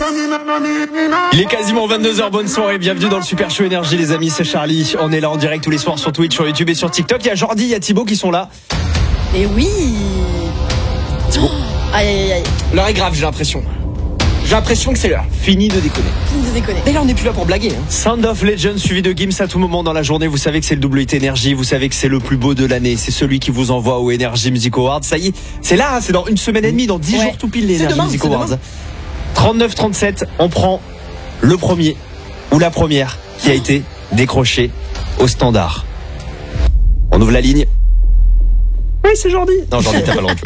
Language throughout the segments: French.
Il est quasiment 22h, bonne soirée, bienvenue dans le Super Show Énergie les amis, c'est Charlie. On est là en direct tous les soirs sur Twitch, sur YouTube et sur TikTok. Il y a Jordi, il y a Thibaut qui sont là. Et oui. Thibaut. Aïe aïe aïe. L'heure est grave, j'ai l'impression. J'ai l'impression que c'est l'heure. Fini de déconner. Mais là on n'est plus là pour blaguer. Sound of Legends suivi de Gims à tout moment dans la journée. Vous savez que c'est le WT Énergie, vous savez que c'est le plus beau de l'année. C'est celui qui vous envoie au Energy Music Awards. Ça y est, c'est là, hein, c'est dans une semaine et demie, dans 10 jours tout pile les Energy Music Awards. 39-37, on prend le premier ou la première qui a été décroché au standard. On ouvre la ligne. Oui, c'est Jordi. Non, Jordi, t'as pas le droit.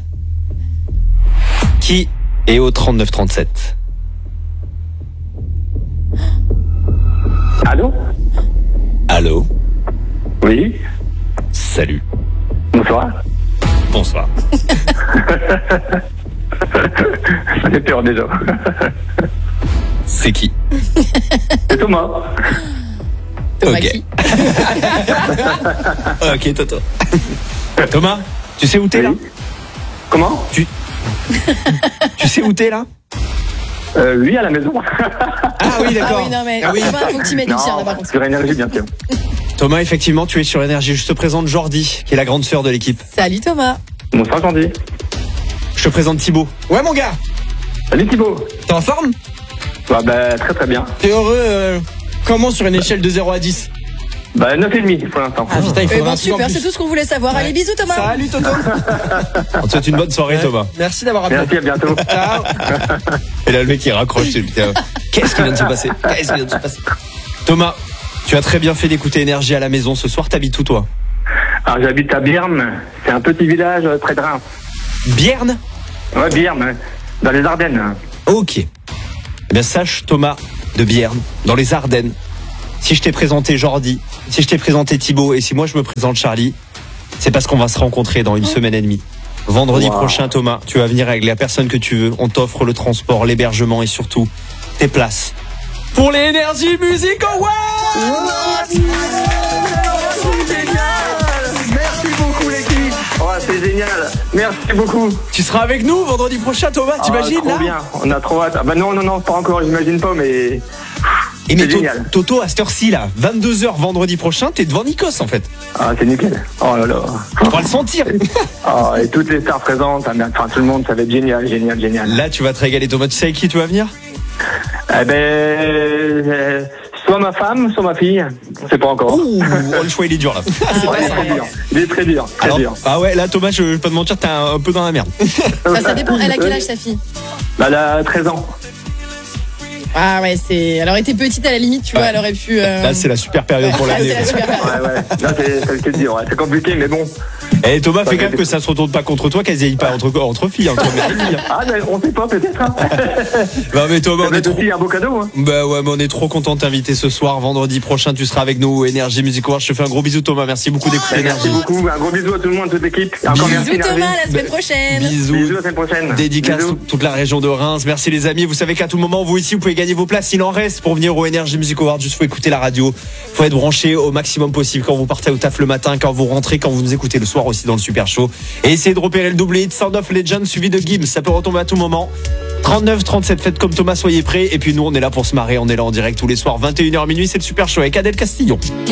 Qui est au 39-37? Allô? Allô? Oui. Salut. Bonsoir. Bonsoir. Ça fait peur déjà. C'est qui? C'est Thomas. Thomas Ok. qui Ok, Toto. Thomas, tu sais où t'es là? Comment? Tu sais où t'es là? Oui, à la maison. Ah oui, d'accord. Ah oui, non mais Ah oui. Thomas, faut que tu mettes du tien là par contre. Sur énergie, bien sûr. Thomas, effectivement, tu es sur Énergie. Je te présente Jordi, qui est la grande sœur de l'équipe. Salut Thomas. Bonsoir, Jordi. Je te présente Thibaut. Ouais, mon gars. Salut Thibaut. T'es en forme? Bah, très très bien. T'es heureux comment sur une échelle de 0 à 10? Bah, 9,5 pour l'instant. Ah putain, il Eh faudra ben un truc en super, plus. c'est tout ce qu'on voulait savoir. Allez, bisous Thomas. Salut Toto. On te souhaite une bonne soirée, Thomas. Merci d'avoir appelé. Merci, à bientôt. Ciao. Et là, le mec, il raccroche. Putain. Qu'est-ce qui vient de se passer? Qu'est-ce qui vient de se passer? Thomas, tu as très bien fait d'écouter Énergie à la maison. Ce soir, t'habites où, toi? Alors, j'habite à Bierne. C'est un petit village près de Reims. Bierne? Ouais, Bierne, dans les Ardennes. Ok. Eh bien, sache, Thomas, de Bierne, dans les Ardennes, si je t'ai présenté Jordi, si je t'ai présenté Thibaut, et si moi je me présente Charlie, c'est parce qu'on va se rencontrer dans une semaine et demie. Vendredi prochain, Thomas, tu vas venir avec la personne que tu veux. On t'offre le transport, l'hébergement et surtout tes places pour les Energy Music Awards. Merci beaucoup, l'équipe. Oh, c'est génial. Merci beaucoup. Tu seras avec nous vendredi prochain, Thomas, t'imagines trop là? bien. On a trop hâte. Ah bah non, pas encore, j'imagine pas, mais... Et mais c'est génial. Toto, à cette heure-ci là, 22h vendredi prochain, t'es devant Nikos en fait. Ah, c'est nickel. Oh là là. Tu pourras le sentir. Ah, et toutes les stars présentes, enfin tout le monde, ça va être génial. Là, tu vas te régaler, Thomas. Tu sais avec qui tu vas venir? Eh ben, soit ma femme, soit ma fille. On sait pas encore. Ouh, le choix il est dur là. Il est très dur. Alors, ah ouais, là Thomas, je vais pas te mentir, t'es un peu dans la merde. Ça dépend. Elle a quel âge sa fille? Bah, elle a 13 ans. Ah ouais, elle aurait été petite à la limite, tu vois, elle aurait pu. Là, c'est la super période pour l'année. c'est la super période. Ouais. Là, c'est dur. Ouais. C'est compliqué, mais bon. Eh Thomas, fais gaffe que ça se retourne pas contre toi, qu'elles aillent pas entre filles, entre mères et filles. Ah, mais on sait pas, peut-être. Hein. Bah mais Thomas, Ça va être aussi un beau cadeau. Hein. Bah ouais, mais on est trop content de t'inviter ce soir. Vendredi prochain, tu seras avec nous au Energy Music Awards. Je te fais un gros bisou, Thomas. Merci beaucoup d'écouter Merci Énergie. beaucoup. Un gros bisou à tout le monde, toute l'équipe. Encore merci, Bisous Thomas, Énergie. la semaine prochaine. Bisous. Bisous à la semaine prochaine. Dédicace Bisous. toute la région de Reims. Merci les amis. Vous savez qu'à tout moment, vous ici, vous pouvez gagner vos places. Il en reste pour venir au Energy Music Awards. Juste faut écouter la radio. Faut être branché au maximum possible quand vous partez au taf le matin, quand vous rentrez, quand vous nous écoutez le soir aussi dans le Super Show. Et essayez de repérer le double hit Sound of Legends suivi de Gims. Ça peut retomber à tout moment. 39-37, faites comme Thomas, soyez prêts. Et puis nous, on est là pour se marrer. On est là en direct tous les soirs, 21h minuit. C'est le Super Show avec Adèle Castillon.